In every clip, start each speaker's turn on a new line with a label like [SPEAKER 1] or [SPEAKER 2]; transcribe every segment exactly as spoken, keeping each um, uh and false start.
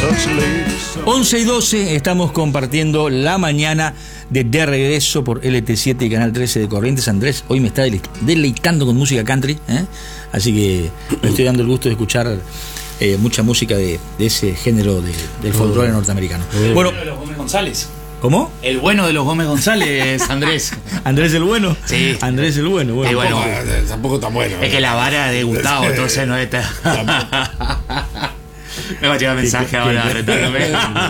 [SPEAKER 1] once y doce, estamos compartiendo la mañana de De Regreso por L T siete y Canal trece de Corrientes. Andrés hoy me está deleitando con música country, ¿eh? Así que me estoy dando el gusto de escuchar eh, mucha música de, de ese género de, del folclore uh, norteamericano.
[SPEAKER 2] Uh,
[SPEAKER 1] bueno,
[SPEAKER 2] de los Gómez González.
[SPEAKER 1] ¿Cómo?
[SPEAKER 2] El bueno de los Gómez González, Andrés.
[SPEAKER 1] Andrés el bueno.
[SPEAKER 2] Sí.
[SPEAKER 1] Andrés el bueno. bueno.
[SPEAKER 2] Sí, bueno.
[SPEAKER 3] Tampoco, tampoco tan bueno.
[SPEAKER 2] Es que la vara de Gustavo, entonces no está. Me va a llegar mensaje ahora retándome.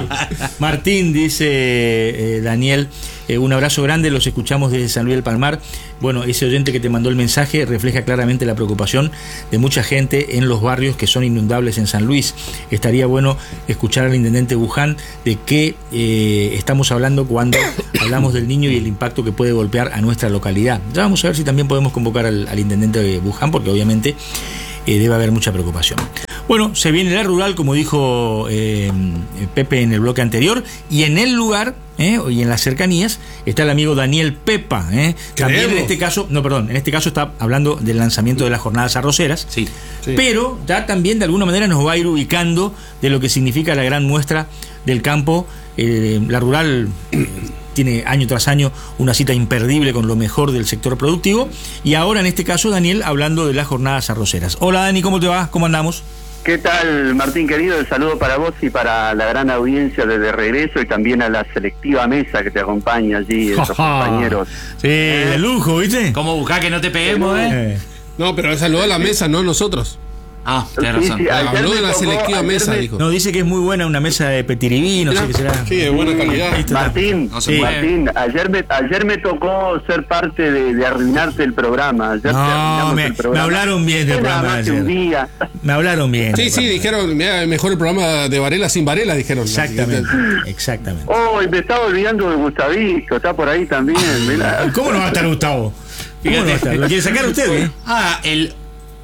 [SPEAKER 1] Martín dice, eh, Daniel, eh, un abrazo grande, los escuchamos desde San Luis del Palmar. Bueno, ese oyente que te mandó el mensaje refleja claramente la preocupación de mucha gente en los barrios que son inundables en San Luis. Estaría bueno escuchar al intendente Buján de qué eh, estamos hablando cuando hablamos del niño y el impacto que puede golpear a nuestra localidad. Ya vamos a ver si también podemos convocar al, al intendente Buján, porque obviamente eh, debe haber mucha preocupación. Bueno, se viene la rural, como dijo eh, Pepe en el bloque anterior, y en el lugar, eh, y en las cercanías, está el amigo Daniel Pepa. Eh. También en este caso, no, perdón, en este caso está hablando del lanzamiento de las jornadas arroceras,
[SPEAKER 2] sí, sí.
[SPEAKER 1] Pero ya también de alguna manera nos va a ir ubicando de lo que significa la gran muestra del campo. Eh, la rural eh, tiene año tras año una cita imperdible con lo mejor del sector productivo, y ahora en este caso Daniel hablando de las jornadas arroceras. Hola Dani, ¿cómo te va? ¿Cómo andamos?
[SPEAKER 4] ¿Qué tal, Martín querido? El saludo para vos y para la gran audiencia de De Regreso, y también a la selectiva mesa que te acompaña allí, esos compañeros.
[SPEAKER 1] Sí, eh, de lujo, ¿viste?
[SPEAKER 2] ¿Cómo buscar que no te peguemos, eh?
[SPEAKER 3] No, pero saludó a la mesa, no nosotros.
[SPEAKER 2] Ah, tenés razón.
[SPEAKER 4] Sí, sí,
[SPEAKER 3] habló de la
[SPEAKER 4] tocó,
[SPEAKER 3] selectiva mesa,
[SPEAKER 4] me...
[SPEAKER 3] dijo.
[SPEAKER 1] No, dice que es muy buena una mesa de petiribí, no sé qué será.
[SPEAKER 3] Sí, de buena calidad.
[SPEAKER 4] Martín,
[SPEAKER 2] no se
[SPEAKER 4] sí.
[SPEAKER 2] puede.
[SPEAKER 4] Martín, ayer me, ayer me tocó ser parte de, de arruinarte el programa. Ayer
[SPEAKER 1] no, me,
[SPEAKER 4] el programa.
[SPEAKER 1] me hablaron bien del programa de ayer.
[SPEAKER 4] Día.
[SPEAKER 1] Me hablaron bien.
[SPEAKER 3] Sí, sí, dijeron, mira, mejor el programa de Varela sin Varela, dijeron.
[SPEAKER 1] Exactamente, exactamente.
[SPEAKER 4] Oh, y me estaba olvidando de Gustavito, está por ahí también.
[SPEAKER 1] ¿Cómo no va a estar Gustavo? ¿Cómo no va a estar? ¿Lo quiere sacar usted, eh?
[SPEAKER 2] Ah, el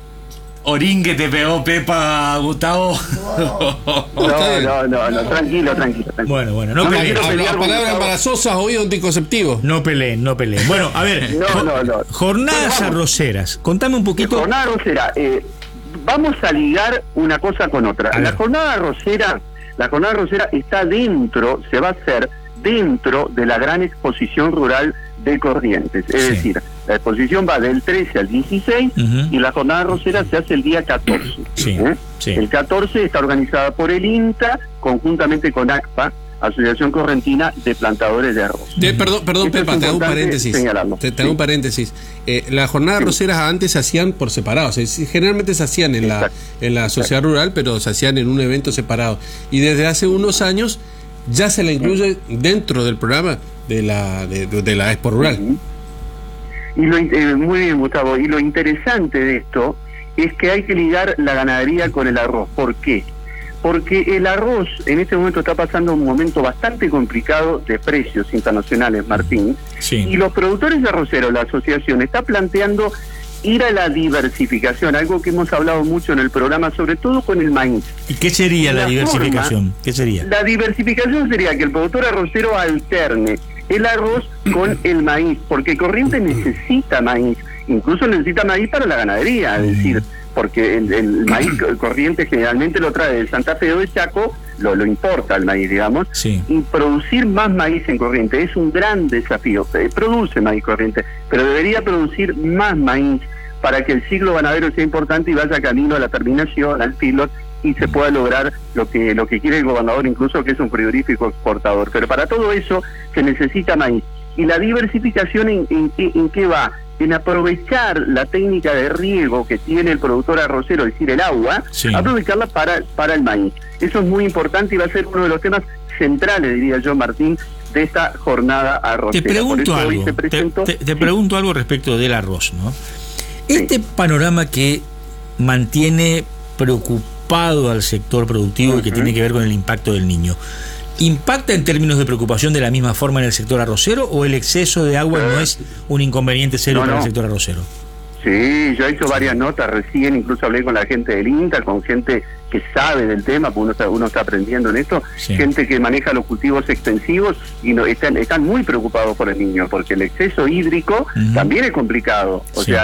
[SPEAKER 2] orín que te pegó Pepa, Gustavo.
[SPEAKER 4] No, no, no, no, tranquilo, tranquilo, tranquilo.
[SPEAKER 1] Bueno, bueno, no,
[SPEAKER 4] no
[SPEAKER 1] peleen.
[SPEAKER 3] La palabra embarazosas, oído anticonceptivo.
[SPEAKER 1] No peleen, no peleen. Bueno, a ver,
[SPEAKER 4] no, no, no.
[SPEAKER 1] jornadas arroceras. Contame un poquito.
[SPEAKER 4] Jornada arrocera. Eh, vamos a ligar una cosa con otra.
[SPEAKER 1] A
[SPEAKER 4] la
[SPEAKER 1] ver.
[SPEAKER 4] jornada arrocera, la jornada arrocera está dentro, se va a hacer dentro de la gran exposición rural de Corrientes. Es
[SPEAKER 1] Sí.
[SPEAKER 4] decir, la exposición va del trece al dieciséis,
[SPEAKER 1] Uh-huh.
[SPEAKER 4] y la jornada arrocera se hace el día catorce.
[SPEAKER 1] Sí,
[SPEAKER 4] ¿eh?
[SPEAKER 1] sí.
[SPEAKER 4] El catorce está organizada por el INTA, conjuntamente con A C P A, Asociación Correntina de Plantadores de Arroz.
[SPEAKER 3] Eh, perdón, perdón,
[SPEAKER 4] Esto es
[SPEAKER 3] Pepa, te hago un
[SPEAKER 4] importante
[SPEAKER 3] paréntesis.
[SPEAKER 4] señalarlo.
[SPEAKER 3] Te, te hago un
[SPEAKER 4] Sí.
[SPEAKER 3] paréntesis. Eh, las jornadas
[SPEAKER 4] Sí.
[SPEAKER 3] arroceras antes se hacían por separado. O sea, generalmente se hacían en la,
[SPEAKER 4] Exacto.
[SPEAKER 3] en la sociedad rural, pero se hacían en un evento separado. Y desde hace unos años ya se la incluye dentro del programa de la, de, de la Expo Rural.
[SPEAKER 4] Uh-huh. Y lo, eh, muy bien, Gustavo. Y lo interesante de esto es que hay que ligar la ganadería con el arroz. ¿Por qué? Porque el arroz en este momento está pasando un momento bastante complicado de precios internacionales, Martín.
[SPEAKER 1] Sí.
[SPEAKER 4] Y los productores de arroceros, la asociación, está planteando ir a la diversificación, algo que hemos hablado mucho en el programa, sobre todo con el maíz.
[SPEAKER 1] ¿Y qué sería la,
[SPEAKER 4] La
[SPEAKER 1] diversificación?
[SPEAKER 4] forma,
[SPEAKER 1] ¿Qué sería?
[SPEAKER 4] La diversificación sería que el productor arrocero alterne el arroz con el maíz, porque Corrientes necesita maíz, incluso necesita maíz para la ganadería, es decir, porque el, el maíz Corrientes generalmente lo trae de Santa Fe o de Chaco, lo, lo importa el maíz, digamos,
[SPEAKER 1] Sí.
[SPEAKER 4] y producir más maíz en Corrientes es un gran desafío. Eh, Produce maíz Corrientes, pero debería producir más maíz para que el ciclo ganadero sea importante y vaya camino a la terminación, al pilot, y se pueda lograr lo que lo que quiere el gobernador, incluso que es un frigorífico exportador. Pero para todo eso se necesita maíz. Y la diversificación, ¿en, en, qué, en qué va? En aprovechar la técnica de riego que tiene el productor arrocero, es decir, el agua,
[SPEAKER 1] Sí.
[SPEAKER 4] aprovecharla para, para el maíz. Eso es muy importante y va a ser uno de los temas centrales, diría yo, Martín, de esta jornada arrocera.
[SPEAKER 1] Te pregunto
[SPEAKER 4] Por eso hoy
[SPEAKER 1] algo.
[SPEAKER 4] se
[SPEAKER 1] Te,
[SPEAKER 4] presentó...
[SPEAKER 1] te- te
[SPEAKER 4] Sí.
[SPEAKER 1] pregunto algo respecto del arroz, ¿no? Este panorama que mantiene preocupado al sector productivo
[SPEAKER 4] Uh-huh.
[SPEAKER 1] y que tiene que ver con el impacto del niño, ¿impacta en términos de preocupación de la misma forma en el sector arrocero, o el exceso de agua no es un inconveniente serio
[SPEAKER 4] No,
[SPEAKER 1] para
[SPEAKER 4] no. el
[SPEAKER 1] sector arrocero?
[SPEAKER 4] Sí, yo he hecho varias notas recién, incluso hablé con la gente del INTA, con gente que sabe del tema, porque uno está, uno está aprendiendo en esto,
[SPEAKER 1] Sí.
[SPEAKER 4] gente que maneja los cultivos extensivos y no, están, están muy preocupados por el niño, porque el exceso hídrico
[SPEAKER 1] Ujú.
[SPEAKER 4] también es complicado. O
[SPEAKER 1] Sí.
[SPEAKER 4] sea,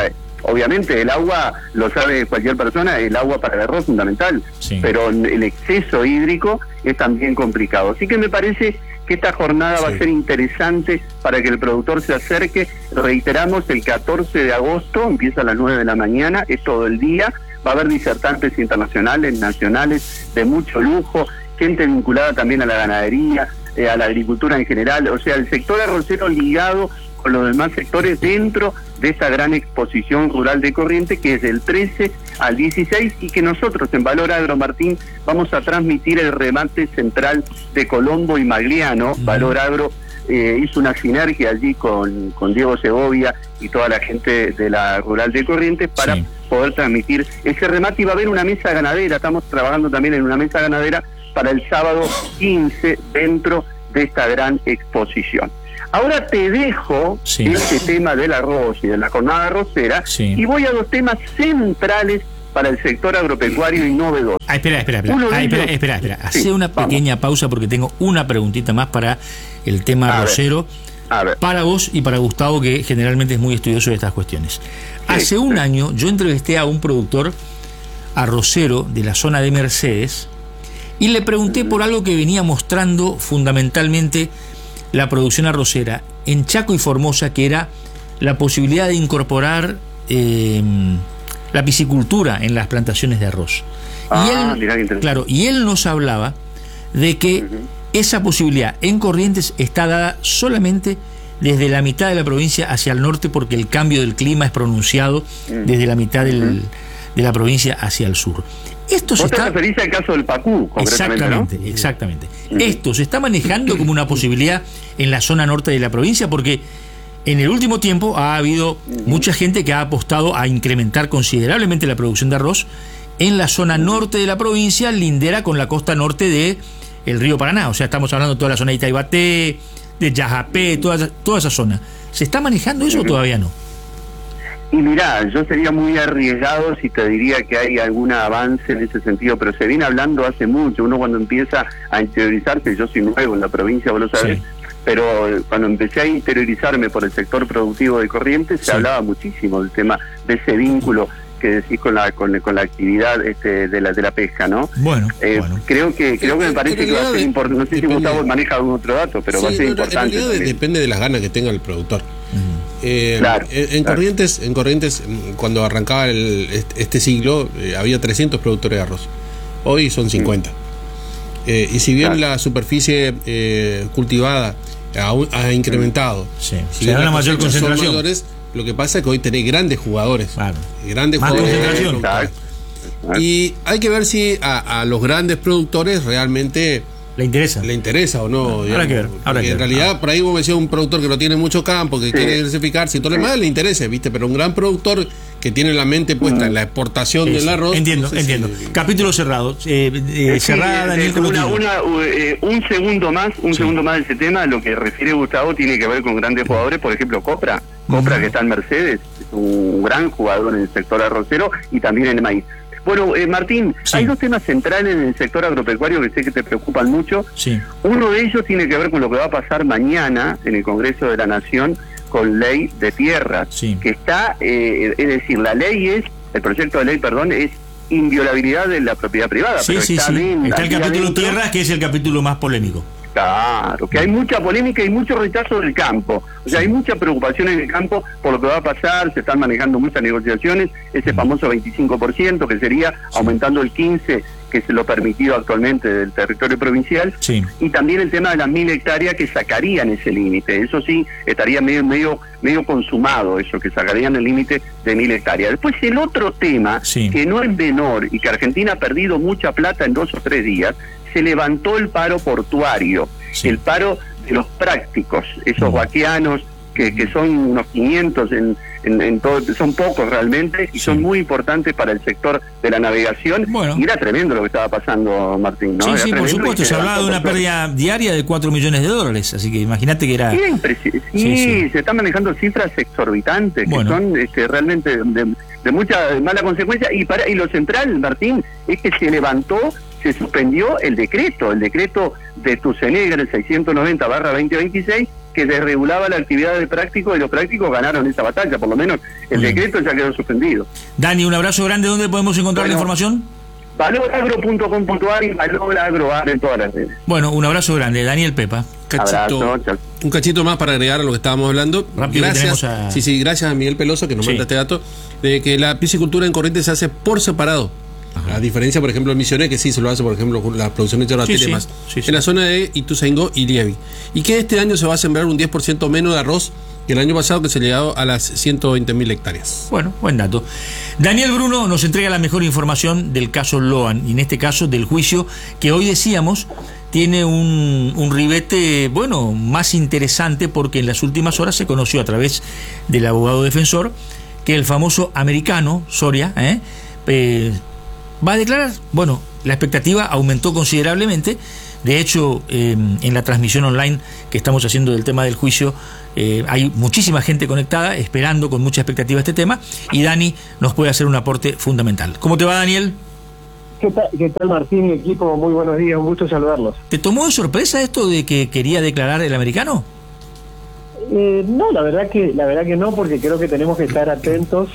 [SPEAKER 4] obviamente el agua, lo sabe cualquier persona, el agua para el arroz es fundamental, sí. pero el exceso hídrico es también complicado. Así que me parece que esta jornada sí. va a ser interesante para que el productor se acerque. Reiteramos, el catorce de agosto, empieza a las nueve de la mañana, es todo el día, va a haber disertantes internacionales, nacionales, de mucho lujo, gente vinculada también a la ganadería, eh, a la agricultura en general, o sea, el sector arrocero ligado con los demás sectores dentro de esta gran exposición rural de Corrientes, que es del trece al dieciséis, y que nosotros en Valor Agro, Martín, vamos a transmitir el remate central de Colombo y Magliano. Uh-huh. Valor Agro eh, hizo una sinergia allí con, con Diego Segovia y toda la gente de la rural de Corrientes para sí. poder transmitir ese remate, y va a haber una mesa ganadera. Estamos trabajando también en una mesa ganadera para el sábado quince dentro de esta gran exposición. Ahora te dejo sí. este tema del arroz y de la jornada arrocera sí. y voy a dos temas centrales para el sector agropecuario y novedoso.
[SPEAKER 1] Ah, espera, espera, espera. Ah, espera, espera, espera. Sí, Hace una pequeña vamos. pausa porque tengo una preguntita más para el tema a arrocero. Ver, a ver. Para vos y para Gustavo, que generalmente es muy estudioso de estas cuestiones. Sí, Hace un sí. año yo entrevisté a un productor arrocero de la zona de Mercedes y le pregunté por algo que venía mostrando fundamentalmente la producción arrocera en Chaco y Formosa, que era la posibilidad de incorporar eh, la piscicultura en las plantaciones de arroz.
[SPEAKER 4] Ah,
[SPEAKER 1] y él,
[SPEAKER 4] mirá, qué
[SPEAKER 1] claro, y él nos hablaba de que uh-huh. esa posibilidad en Corrientes está dada solamente desde la mitad de la provincia hacia el norte, porque el cambio del clima es pronunciado uh-huh. desde la mitad del, uh-huh. de la provincia hacia el sur. Esto se
[SPEAKER 4] ¿Vos
[SPEAKER 1] está...
[SPEAKER 4] te referís al caso del Pacú, concretamente,
[SPEAKER 1] Exactamente,
[SPEAKER 4] ¿no?
[SPEAKER 1] exactamente. Uh-huh. Esto se está manejando como una posibilidad en la zona norte de la provincia, porque en el último tiempo ha habido uh-huh. mucha gente que ha apostado a incrementar considerablemente la producción de arroz en la zona norte de la provincia, lindera con la costa norte de el río Paraná. O sea, estamos hablando de toda la zona de Itaibaté, de Yajapé, toda, toda esa zona. ¿Se está manejando eso uh-huh. o todavía no?
[SPEAKER 4] Y mirá, yo sería muy arriesgado si te diría que hay algún avance en ese sentido, pero se viene hablando hace mucho. Uno cuando empieza a interiorizarse, yo soy nuevo en la provincia, vos lo sabés, sí. pero cuando empecé a interiorizarme por el sector productivo de Corrientes, se sí. hablaba muchísimo del tema de ese vínculo que decís con la con, con la actividad este, de la de la pesca, ¿no?
[SPEAKER 1] Bueno,
[SPEAKER 4] eh,
[SPEAKER 1] bueno.
[SPEAKER 4] creo que creo que me parece que va a ser importante. No sé si Gustavo maneja algún otro dato, pero sí, va a ser no, importante.
[SPEAKER 3] En realidad depende de las ganas que tenga el productor. Uh-huh. Eh, claro, en, en claro. Corrientes, en Corrientes, cuando arrancaba el, este siglo, eh, había trescientos productores de arroz. Hoy son cincuenta. Uh-huh. Eh, y si bien claro. la superficie eh, cultivada ha, ha incrementado,
[SPEAKER 1] sí. si bien la mayor concentración.
[SPEAKER 3] Mayores, lo que pasa es que hoy tenés grandes jugadores. Claro. Grandes
[SPEAKER 1] Más
[SPEAKER 3] jugadores.
[SPEAKER 1] concentración.
[SPEAKER 3] Y hay que ver si a, a los grandes productores realmente
[SPEAKER 1] le interesa.
[SPEAKER 3] Le interesa o no.
[SPEAKER 1] Habrá digamos, que ver. Habrá que
[SPEAKER 3] en
[SPEAKER 1] ver.
[SPEAKER 3] realidad,
[SPEAKER 1] ah.
[SPEAKER 3] por ahí vos me decías un productor que no tiene mucho campo, que sí. quiere diversificarse y todo lo demás, le interesa, ¿viste? Pero un gran productor que tiene la mente puesta uh-huh. en la exportación sí, del arroz.
[SPEAKER 1] Entiendo, no entiendo. Si... Capítulo cerrado. Eh, eh,
[SPEAKER 4] sí,
[SPEAKER 1] cerrada,
[SPEAKER 4] eh,
[SPEAKER 1] Daniel.
[SPEAKER 4] Una, una, eh, un segundo más, un sí. segundo más de ese tema. Lo que refiere Gustavo tiene que ver con grandes jugadores, por ejemplo, Copra. Copra, uh-huh. que está en Mercedes, es un gran jugador en el sector arrocero y también en el maíz. Bueno, eh, Martín, sí. hay dos temas centrales en el sector agropecuario que sé que te preocupan mucho.
[SPEAKER 1] Sí.
[SPEAKER 4] Uno de ellos tiene que ver con lo que va a pasar mañana en el Congreso de la Nación con ley de tierras,
[SPEAKER 1] sí.
[SPEAKER 4] que está, eh, es decir, la ley es, el proyecto de ley, perdón, es inviolabilidad de la propiedad privada.
[SPEAKER 1] Sí,
[SPEAKER 4] pero
[SPEAKER 1] sí,
[SPEAKER 4] está
[SPEAKER 1] sí.
[SPEAKER 4] bien,
[SPEAKER 1] está el capítulo
[SPEAKER 4] adentro.
[SPEAKER 1] tierras, que es el capítulo más polémico.
[SPEAKER 4] Claro, que hay mucha polémica y mucho rechazo del campo. O sea, hay mucha preocupación en el campo por lo que va a pasar, se están manejando muchas negociaciones, ese famoso veinticinco por ciento que sería aumentando el quince por ciento que es lo permitido actualmente del territorio provincial,
[SPEAKER 1] sí.
[SPEAKER 4] y también el tema de las mil hectáreas que sacarían ese límite. Eso sí, estaría medio medio medio consumado eso, que sacarían el límite de mil hectáreas. Después el otro tema,
[SPEAKER 1] sí.
[SPEAKER 4] que no es menor y que Argentina ha perdido mucha plata en dos o tres días, se levantó el paro portuario, sí. el paro de los prácticos, esos mm. vaqueanos que, que son unos quinientos en, en, en todo, son pocos realmente y sí. son muy importantes para el sector de la navegación. Bueno. Y era tremendo lo que estaba pasando, Martín, ¿no?
[SPEAKER 1] Sí,
[SPEAKER 4] era
[SPEAKER 1] sí, por supuesto, se hablaba de una pérdida diaria de cuatro millones de dólares, así que imagínate que era...
[SPEAKER 4] era impresi- sí, sí, sí, se están manejando cifras exorbitantes, bueno. que son este, realmente de, de mucha mala consecuencia, y, para, y lo central, Martín, es que se levantó, se suspendió el decreto, el decreto de Tucenegra, el seiscientos noventa barra veinte veintiséis, que desregulaba la actividad del práctico, y los prácticos ganaron esa batalla, por lo menos el
[SPEAKER 1] Bien.
[SPEAKER 4] decreto ya quedó suspendido.
[SPEAKER 1] Dani, un abrazo grande. ¿Dónde podemos encontrar
[SPEAKER 4] Bueno,
[SPEAKER 1] la información?
[SPEAKER 4] valoragro punto com punto ar y valoragroar en todas las redes.
[SPEAKER 1] Bueno, un abrazo grande. Daniel Pepa.
[SPEAKER 3] Cachito,
[SPEAKER 4] Abrazo, chao.
[SPEAKER 3] un cachito más para agregar a lo que estábamos hablando.
[SPEAKER 1] Rápido,
[SPEAKER 3] gracias,
[SPEAKER 1] que tenemos a-
[SPEAKER 3] sí, sí, gracias a Miguel Peloso que nos
[SPEAKER 1] Sí.
[SPEAKER 3] manda este dato de que la piscicultura en Corrientes se hace por separado.
[SPEAKER 1] Ajá.
[SPEAKER 3] A diferencia, por ejemplo, en Misiones, que sí se lo hace, por ejemplo, con la producción de choratera
[SPEAKER 1] Sí,
[SPEAKER 3] y
[SPEAKER 1] sí,
[SPEAKER 3] demás.
[SPEAKER 1] sí, sí.
[SPEAKER 3] En la zona de Ituzaingó y Lievi. Y que este año se va a sembrar un diez por ciento menos de arroz que el año pasado, que se ha llegado a las ciento veinte mil hectáreas.
[SPEAKER 1] Bueno, buen dato. Daniel Bruno nos entrega la mejor información del caso Loan, y en este caso del juicio que hoy decíamos tiene un, un ribete, bueno, más interesante, porque en las últimas horas se conoció a través del abogado defensor que el famoso americano, Soria, ¿eh? Eh, va a declarar. Bueno, la expectativa aumentó considerablemente. De hecho, eh, en la transmisión online que estamos haciendo del tema del juicio, eh, hay muchísima gente conectada, esperando con mucha expectativa este tema, y Dani nos puede hacer un aporte fundamental. ¿Cómo te va, Daniel?
[SPEAKER 5] ¿Qué tal, ¿Qué tal, Martín y equipo? Muy buenos días, un gusto saludarlos.
[SPEAKER 1] ¿Te tomó de sorpresa esto de que quería declarar el americano?
[SPEAKER 5] Eh, no, la verdad que la verdad que no, porque creo que tenemos que estar atentos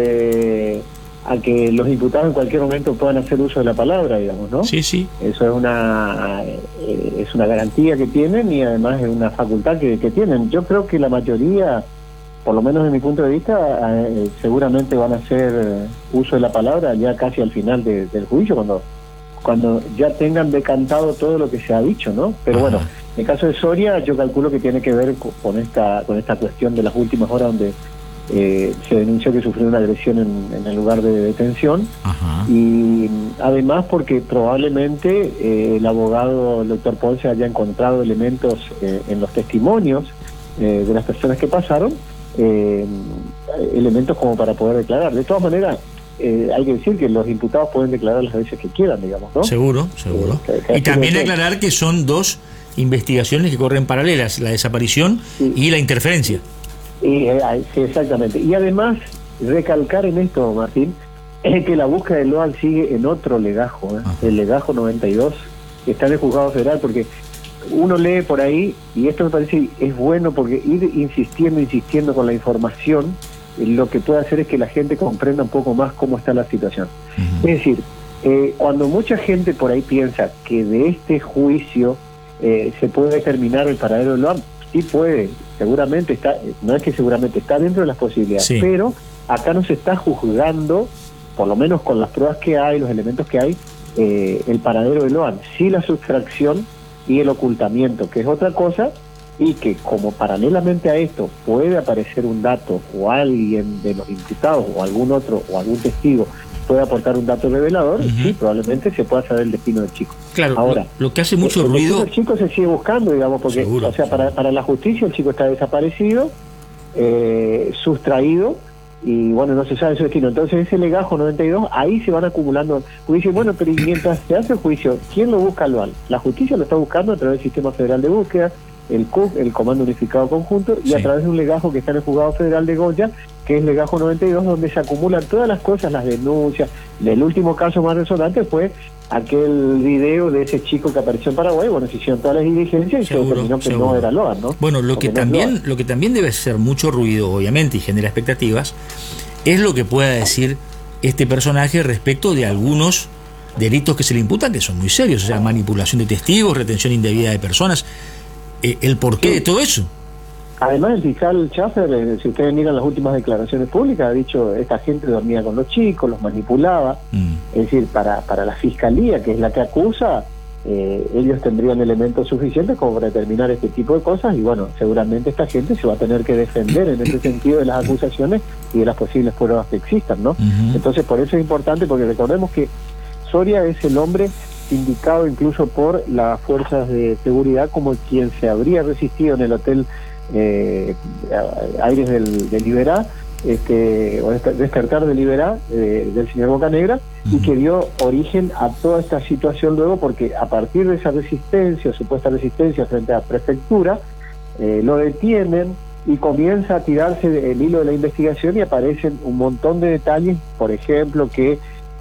[SPEAKER 5] eh, a que los imputados en cualquier momento puedan hacer uso de la palabra, digamos, ¿no?
[SPEAKER 1] Sí, sí.
[SPEAKER 5] Eso es una eh, es una garantía que tienen, y además es una facultad que, que tienen. Yo creo que la mayoría, por lo menos desde mi punto de vista, eh, seguramente van a hacer uso de la palabra ya casi al final de, del juicio, cuando cuando ya tengan decantado todo lo que se ha dicho, ¿no? Pero
[SPEAKER 1] Ajá.
[SPEAKER 5] bueno, en el caso de Soria, yo calculo que tiene que ver co- con esta con esta cuestión de las últimas horas, donde eh, se denunció que sufrió una agresión en, en el lugar de detención.
[SPEAKER 1] Ajá.
[SPEAKER 5] Y además porque probablemente eh, el abogado, el doctor Ponce, haya encontrado elementos eh, en los testimonios eh, de las personas que pasaron, eh, elementos como para poder declarar. De todas maneras, eh, hay que decir que los imputados pueden declarar las veces que quieran, digamos, ¿no?
[SPEAKER 1] Seguro, seguro.
[SPEAKER 5] Eh, que- que
[SPEAKER 1] Y también
[SPEAKER 5] así lo
[SPEAKER 1] aclarar que son dos investigaciones que corren paralelas, la desaparición
[SPEAKER 5] Sí.
[SPEAKER 1] y la interferencia.
[SPEAKER 5] Y, eh, ay, sí, exactamente. Y además, recalcar en esto, Martín, es que la búsqueda de Loan sigue en otro legajo, ¿eh?
[SPEAKER 1] Ajá.
[SPEAKER 5] El legajo noventa y dos, que está en el juzgado federal, porque uno lee por ahí, y esto me parece es bueno, porque ir insistiendo, insistiendo con la información, eh, lo que puede hacer es que la gente comprenda un poco más cómo está la situación.
[SPEAKER 1] Ujú.
[SPEAKER 5] Es decir, eh, cuando mucha gente por ahí piensa que de este juicio eh, se puede determinar el paradero de Loan, sí puede, seguramente está, no es que seguramente está dentro de las posibilidades,
[SPEAKER 1] Sí.
[SPEAKER 5] pero acá no se está juzgando, por lo menos con las pruebas que hay, los elementos que hay, eh, el paradero de Loan, sí la sustracción y el ocultamiento, que es otra cosa, y que como paralelamente a esto puede aparecer un dato o alguien de los imputados o algún otro o algún testigo puede aportar un dato revelador,
[SPEAKER 1] Ujú.
[SPEAKER 5] sí, probablemente se pueda saber el destino del chico.
[SPEAKER 1] Claro,
[SPEAKER 5] Ahora,
[SPEAKER 1] lo, lo que hace mucho
[SPEAKER 5] el
[SPEAKER 1] ruido...
[SPEAKER 5] destino del chico se sigue buscando, digamos, porque,
[SPEAKER 1] Seguro,
[SPEAKER 5] o sea, para,
[SPEAKER 1] seguro.
[SPEAKER 5] para la justicia el chico está desaparecido, eh, sustraído, y bueno, no se sabe su destino. Entonces ese legajo noventa y dos, ahí se van acumulando. Pues dice, bueno, pero y mientras se hace el juicio, ¿quién lo busca al L O A N? La justicia lo está buscando a través del Sistema Federal de Búsqueda, el C U C, el Comando Unificado Conjunto, y
[SPEAKER 1] Sí.
[SPEAKER 5] a través de un legajo que está en el Juzgado Federal de Goya, que es legajo noventa y dos, donde se acumulan todas las cosas, las denuncias. El último caso más resonante fue aquel video de ese chico que apareció en Paraguay. Bueno, se hicieron todas las diligencias y
[SPEAKER 1] Seguro,
[SPEAKER 5] se determinó que
[SPEAKER 1] seguro.
[SPEAKER 5] no era L O A N, ¿no?
[SPEAKER 1] Bueno, lo
[SPEAKER 5] Porque
[SPEAKER 1] que
[SPEAKER 5] no es
[SPEAKER 1] también
[SPEAKER 5] L O A N.
[SPEAKER 1] lo que también debe ser mucho ruido, obviamente, y genera expectativas, es lo que pueda decir este personaje respecto de algunos delitos que se le imputan, que son muy serios, o sea, manipulación de testigos, retención indebida de personas, eh, el porqué
[SPEAKER 5] Sí.
[SPEAKER 1] de todo eso.
[SPEAKER 5] Además, el fiscal Schaffer, eh, si ustedes miran las últimas declaraciones públicas, ha dicho esta gente dormía con los chicos, los manipulaba.
[SPEAKER 1] Mm.
[SPEAKER 5] Es decir, para, para la fiscalía, que es la que acusa, eh, ellos tendrían elementos suficientes como para determinar este tipo de cosas, y bueno, seguramente esta gente se va a tener que defender en ese sentido de las acusaciones y de las posibles pruebas que existan, ¿no?
[SPEAKER 1] Ujú.
[SPEAKER 5] Entonces, por eso es importante, porque recordemos que Soria es el hombre indicado incluso por las fuerzas de seguridad como quien se habría resistido en el hotel eh, Aires del, de Liberá, este, o Desper- Despertar de Liberá, eh, del señor Bocanegra, y que dio origen a toda esta situación luego, porque a partir de esa resistencia, supuesta resistencia frente a la prefectura, eh, lo detienen y comienza a tirarse el hilo de la investigación, y aparecen un montón de detalles, por ejemplo, que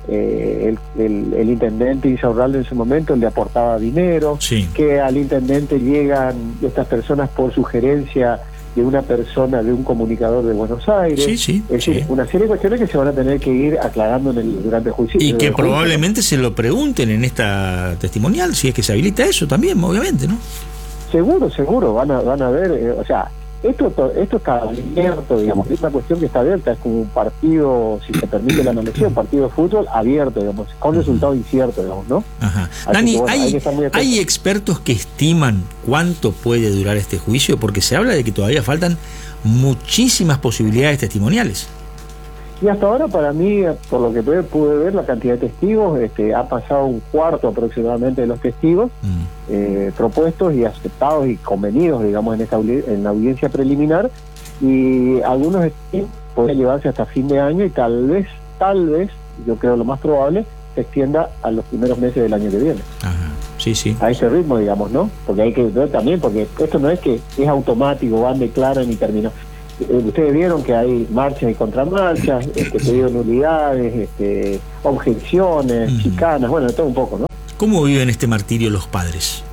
[SPEAKER 5] eh, el, el, el intendente Insaurralde en su momento le aportaba dinero,
[SPEAKER 1] sí.
[SPEAKER 5] que al intendente llegan estas personas por sugerencia de una persona, de un comunicador de Buenos Aires.
[SPEAKER 1] Sí, sí,
[SPEAKER 5] es decir,
[SPEAKER 1] sí.
[SPEAKER 5] una serie de cuestiones que se van a tener que ir aclarando en el, durante el juicio.
[SPEAKER 1] Y que
[SPEAKER 5] el
[SPEAKER 1] probablemente
[SPEAKER 5] juicio.
[SPEAKER 1] se lo pregunten en esta testimonial, si es que se habilita eso también, obviamente, ¿no?
[SPEAKER 5] Seguro, seguro, van a, van a ver, eh, o sea, esto esto está abierto, digamos, es una cuestión que está abierta, es como un partido, si se permite la analogía, un partido de fútbol abierto, digamos, con resultado incierto, digamos, ¿no?
[SPEAKER 1] Ajá.
[SPEAKER 5] Así
[SPEAKER 1] Dani,
[SPEAKER 5] que, bueno, hay
[SPEAKER 1] ¿hay,
[SPEAKER 5] que estar muy atentos.
[SPEAKER 1] ¿hay expertos que estiman cuánto puede durar este juicio? Porque se habla de que todavía faltan muchísimas posibilidades testimoniales.
[SPEAKER 5] Y hasta ahora, para mí, por lo que pude, pude ver, la cantidad de testigos, este, ha pasado un cuarto aproximadamente de los testigos
[SPEAKER 1] Mm.
[SPEAKER 5] eh, propuestos y aceptados y convenidos, digamos, en esta audi- en la audiencia preliminar, y algunos estiman pueden llevarse hasta fin de año y tal vez, tal vez, yo creo lo más probable, se extienda a los primeros meses del año que viene.
[SPEAKER 1] Ajá. Sí, sí.
[SPEAKER 5] A ese ritmo, digamos, ¿no? Porque hay que ver también, porque esto no es que es automático, van, declaran y terminó. Ustedes vieron que hay marchas y contramarchas, este, pedido de nulidades, este, objeciones,
[SPEAKER 1] Uh-huh.
[SPEAKER 5] chicanas, bueno, de todo un poco, ¿no?
[SPEAKER 1] ¿Cómo viven este martirio los padres?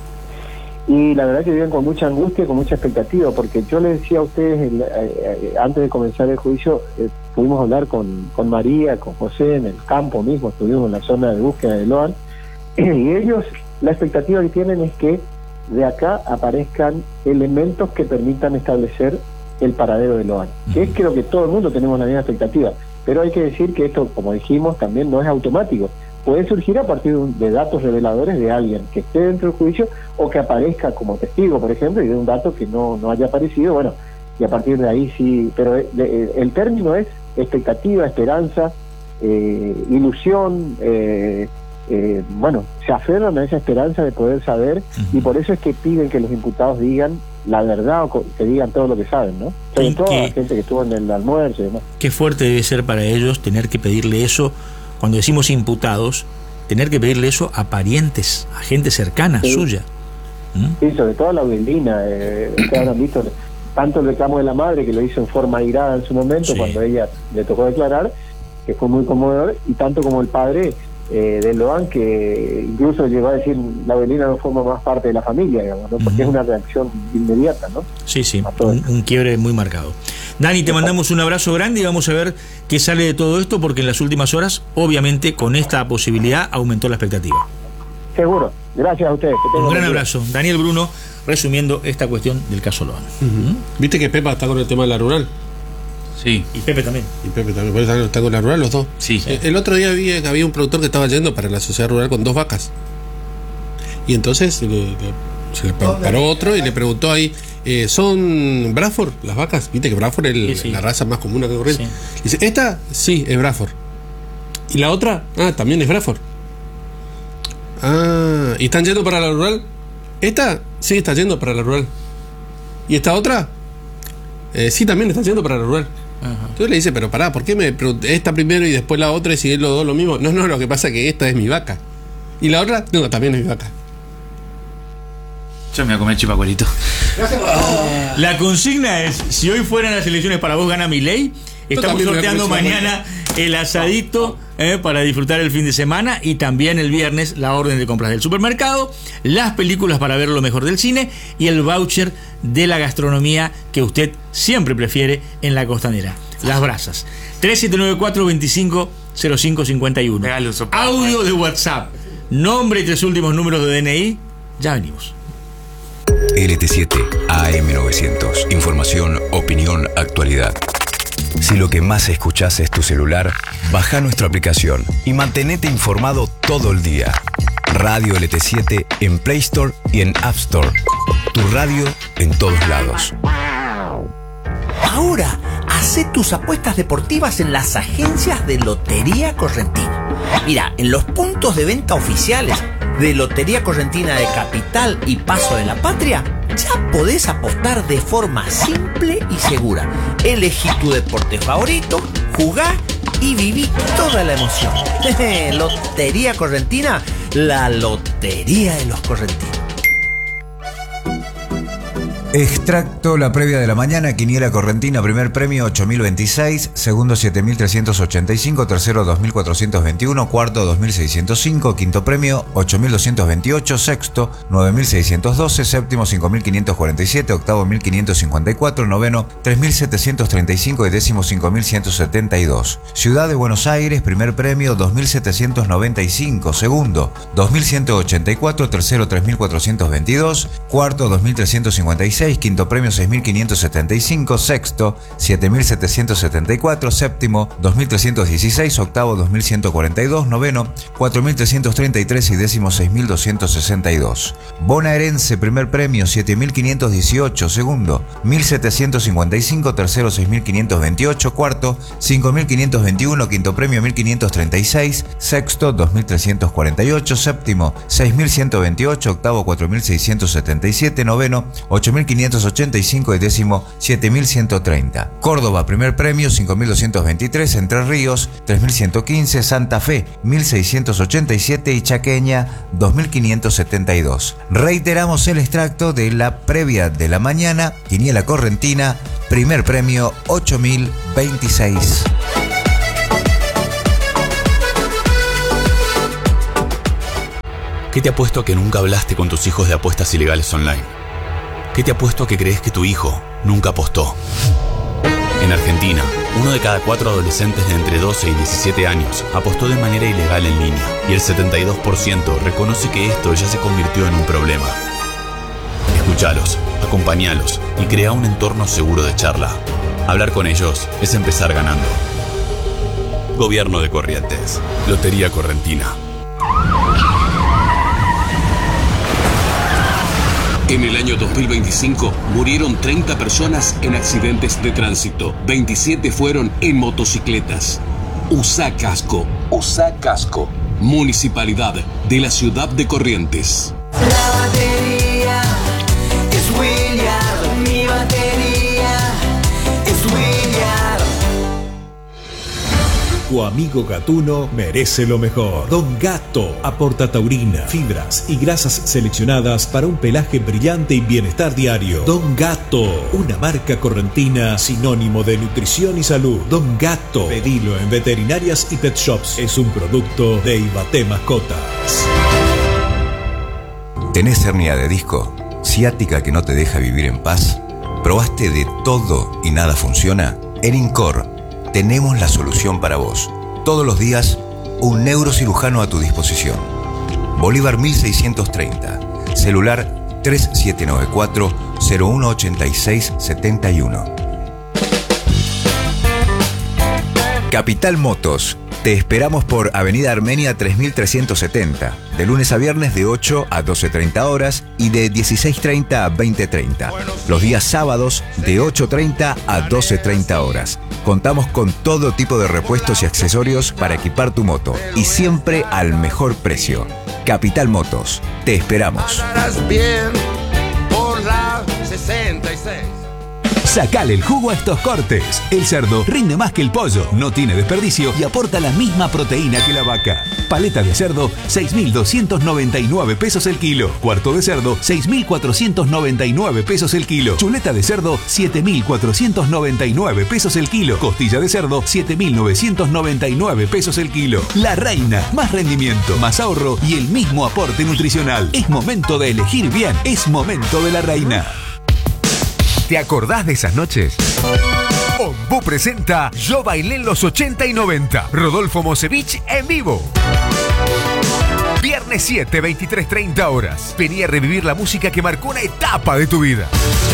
[SPEAKER 5] Y la verdad que viven con mucha angustia y con mucha expectativa, porque yo les decía a ustedes, el, eh, eh, antes de comenzar el juicio, eh, pudimos hablar con, con María, con José, en el campo mismo, estuvimos en la zona de búsqueda de Loan, y ellos, la expectativa que tienen es que de acá aparezcan elementos que permitan establecer el paradero de Loan, que es creo que todo el mundo tenemos la misma expectativa, pero hay que decir que esto, como dijimos, también no es automático, puede surgir a partir de, un, de datos reveladores de alguien que esté dentro del juicio o que aparezca como testigo, por ejemplo, y de un dato que no, no haya aparecido, bueno, y a partir de ahí sí, pero de, de, el término es expectativa, esperanza, eh, ilusión, eh, eh, bueno, se aferran a esa esperanza de poder saber, uh-huh. y por eso es que piden que los imputados digan la verdad o que digan todo lo que saben, ¿no? Sobre todo a la gente que estuvo en el almuerzo y demás.
[SPEAKER 1] Qué fuerte debe ser para ellos tener que pedirle eso, cuando decimos imputados, tener que pedirle eso a parientes, a gente cercana, sí. suya. ¿Mm?
[SPEAKER 5] Sí, sobre todo a la Aurelina, eh, ustedes habrán visto tanto el reclamo de la madre, que lo hizo en forma airada en su momento, sí. cuando ella le tocó declarar, que fue muy conmovedor, y tanto como el padre eh, de Loan, que incluso llegó a decir la Aurelina no forma más parte de la familia, digamos, ¿no? Porque uh-huh. es una reacción inmediata, ¿no?
[SPEAKER 1] Sí, sí, un, un quiebre muy marcado. Dani, te mandamos un abrazo grande y vamos a ver qué sale de todo esto, porque en las últimas horas, obviamente, con esta posibilidad aumentó la expectativa.
[SPEAKER 5] Seguro. Gracias a ustedes. Que
[SPEAKER 1] un gran abrazo. Daniel Bruno, resumiendo esta cuestión del caso Loan.
[SPEAKER 3] Uh-huh. ¿Viste que Pepa está con el tema de la rural?
[SPEAKER 2] Sí.
[SPEAKER 1] Y Pepe también.
[SPEAKER 3] Y Pepe también. ¿Por eso está con la rural los dos?
[SPEAKER 2] Sí.
[SPEAKER 3] El, el otro día vi que había un productor que estaba yendo para la sociedad rural con dos vacas. Y entonces le, le, se le paró otro y le preguntó ahí, eh, ¿son Bradford las vacas? Viste que Bradford es el,
[SPEAKER 1] sí, sí.
[SPEAKER 3] la raza más común que corriente.
[SPEAKER 1] Sí.
[SPEAKER 3] Dice, ¿esta? Sí, es Bradford. ¿Y la otra? Ah, también es Bradford. Ah, ¿y están yendo para la rural? ¿Esta? Sí, está yendo para la rural. ¿Y esta otra? Eh, sí, también está yendo para la rural. Ajá. Entonces le dice, pero pará, ¿por qué me pregunté esta primero y después la otra y si es los dos lo mismo? No, no, lo que pasa es que esta es mi vaca. ¿Y la otra? No, también es mi vaca.
[SPEAKER 2] Yo me voy a comer chipacuelito.
[SPEAKER 1] La consigna es, si hoy fueran las elecciones para vos gana Milei, estamos sorteando mañana el asadito eh, para disfrutar el fin de semana, y también el viernes la orden de compras del supermercado, las películas para ver lo mejor del cine y el voucher de la gastronomía que usted siempre prefiere en la Costanera, las brasas. tres siete nueve cuatro, veinticinco cero cinco cincuenta y uno. Audio de WhatsApp, nombre y tres últimos números de D N I. Ya venimos.
[SPEAKER 6] L T siete A M novecientos. Información, opinión, actualidad. Si lo que más escuchás es tu celular, baja nuestra aplicación y mantenete informado todo el día. Radio L T siete en Play Store y en App Store. Tu radio en todos lados.
[SPEAKER 7] Ahora, hacé tus apuestas deportivas en las agencias de Lotería Correntina. Mira, en los puntos de venta oficiales de Lotería Correntina de Capital y Paso de la Patria, ya podés apostar de forma simple y segura. Elegí tu deporte favorito, jugá y viví toda la emoción. Lotería Correntina, la lotería de los correntinos.
[SPEAKER 8] Extracto, la previa de la mañana, quiniela correntina, primer premio ocho mil veintiséis, segundo siete mil trescientos ochenta y cinco, tercero dos mil cuatrocientos veintiuno, cuarto dos mil seiscientos cinco, quinto premio ocho mil doscientos veintiocho, sexto nueve mil seiscientos doce, séptimo cinco mil quinientos cuarenta y siete, octavo mil quinientos cincuenta y cuatro, noveno tres mil setecientos treinta y cinco y décimo cinco mil ciento setenta y dos. Ciudad de Buenos Aires, primer premio dos mil setecientos noventa y cinco, segundo dos mil ciento ochenta y cuatro, tercero tres mil cuatrocientos veintidós, cuarto dos mil trescientos cincuenta y seis, quinto premio seis mil quinientos setenta y cinco, sexto siete mil setecientos setenta y cuatro, séptimo dos mil trescientos dieciséis, octavo dos mil ciento cuarenta y dos, noveno cuatro mil trescientos treinta y tres y décimo seis mil doscientos sesenta y dos. Bonaerense, primer premio siete mil quinientos dieciocho, segundo mil setecientos cincuenta y cinco, tercero seis mil quinientos veintiocho, cuarto cinco mil quinientos veintiuno, quinto premio mil quinientos treinta y seis, sexto dos mil trescientos cuarenta y ocho, séptimo seis mil ciento veintiocho, octavo cuatro mil seiscientos setenta y siete, noveno ocho mil quinientos ochenta y cinco y décimo siete mil ciento treinta. Córdoba, primer premio cinco mil doscientos veintitrés, Entre Ríos tres mil ciento quince, Santa Fe mil seiscientos ochenta y siete y Chaqueña dos mil quinientos setenta y dos. Reiteramos el extracto de la previa de la mañana, quiniela correntina, primer premio ocho mil veintiséis.
[SPEAKER 9] ¿Qué te apuesto a que nunca hablaste con tus hijos de apuestas ilegales online? ¿Qué te apuesto a que crees que tu hijo nunca apostó? En Argentina, uno de cada cuatro adolescentes de entre doce y diecisiete años apostó de manera ilegal en línea y el setenta y dos por ciento reconoce que esto ya se convirtió en un problema. Escuchalos, acompañalos y crea un entorno seguro de charla. Hablar con ellos es empezar ganando. Gobierno de Corrientes. Lotería Correntina.
[SPEAKER 10] En el año dos mil veinticinco murieron treinta personas en accidentes de tránsito. veintisiete fueron en motocicletas. Usa casco. Usa casco. Municipalidad de la ciudad de Corrientes.
[SPEAKER 11] La batería es Williard. Mi batería es Williard.
[SPEAKER 12] Tu amigo gatuno merece lo mejor. Don Gato aporta taurina, fibras y grasas seleccionadas para un pelaje brillante y bienestar diario. Don Gato, una marca correntina sinónimo de nutrición y salud. Don Gato, pedilo en veterinarias y pet shops. Es un producto de Ibaté Mascotas.
[SPEAKER 8] ¿Tenés hernia de disco? ¿Ciática que no te deja vivir en paz? ¿Probaste de todo y nada funciona? En Incor tenemos la solución para vos. Todos los días, un neurocirujano a tu disposición. Bolívar mil seiscientos treinta. Celular tres siete nueve cuatro, cero uno ocho seis siete uno. Capital Motos. Te esperamos por Avenida Armenia tres mil trescientos setenta, de lunes a viernes de ocho a doce treinta horas y de dieciséis treinta a veinte treinta. Los días sábados de ocho treinta a doce treinta horas. Contamos con todo tipo de repuestos y accesorios para equipar tu moto y siempre al mejor precio. Capital Motos, te esperamos.
[SPEAKER 13] Bien por la sesenta y seis.
[SPEAKER 14] Sacale el jugo a estos cortes. El cerdo rinde más que el pollo, no tiene desperdicio y aporta la misma proteína que la vaca. Paleta de cerdo, seis mil doscientos noventa y nueve pesos el kilo. Cuarto de cerdo, seis mil cuatrocientos noventa y nueve pesos el kilo. Chuleta de cerdo, siete mil cuatrocientos noventa y nueve pesos el kilo. Costilla de cerdo, siete mil novecientos noventa y nueve pesos el kilo. La Reina, más rendimiento, más ahorro y el mismo aporte nutricional. Es momento de elegir bien, es momento de La Reina.
[SPEAKER 15] ¿Te acordás de esas noches? Ombú presenta Yo bailé en los ochenta y noventa. Rodolfo Mosevich en vivo. Viernes siete, veintitrés treinta horas. Vení a revivir la música que marcó una etapa de tu vida.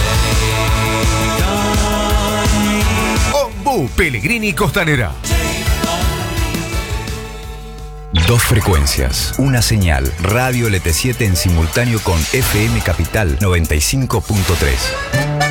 [SPEAKER 15] Ombú, Pellegrini Costanera.
[SPEAKER 6] Dos frecuencias, una señal, Radio L T siete en simultáneo con F M Capital noventa y cinco punto tres.